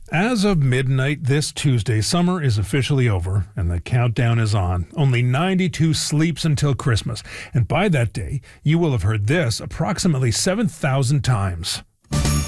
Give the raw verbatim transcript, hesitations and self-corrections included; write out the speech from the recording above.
As of midnight this Tuesday, summer is officially over and the countdown is on. Only ninety-two sleeps until Christmas. And by that day, you will have heard this approximately seven thousand times.